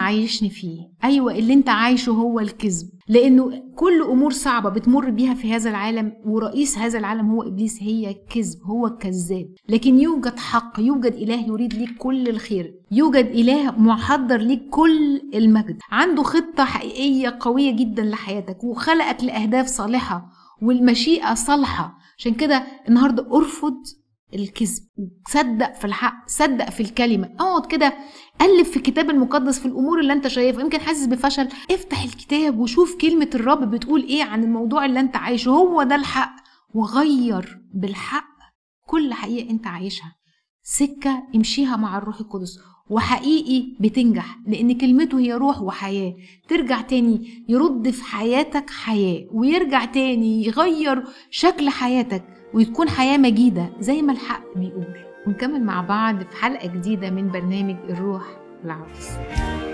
عايشني فيه. أيوة، اللي انت عايشه هو الكذب، لأنه كل أمور صعبة بتمر بيها في هذا العالم، ورئيس هذا العالم هو إبليس، هي كذب، هو الكذاب. لكن يوجد حق، يوجد إله يريد ليك كل الخير، يوجد إله محضر ليك كل المجد، عنده خطة حقيقية قوية جدا لحياتك، وخلقك لأهداف صالحة والمشيئة صالحة. عشان كده النهاردة أرفض الكذب، صدق في الحق، صدق في الكلمة. اقعد كده قلب في الكتاب المقدس في الامور اللي انت شايفها، يمكن حاسس بفشل، افتح الكتاب وشوف كلمة الرب بتقول ايه عن الموضوع اللي انت عايشه، هو ده الحق، وغير بالحق كل حقيقة انت عايشها. سكة امشيها مع الروح القدس، وحقيقي بتنجح، لان كلمته هي روح وحياة. ترجع تاني يرد في حياتك حياة، ويرجع تاني يغير شكل حياتك، وتكون حياة مجيدة زي ما الحق بيقول. ونكمل مع بعض في حلقة جديدة من برنامج الروح العروس.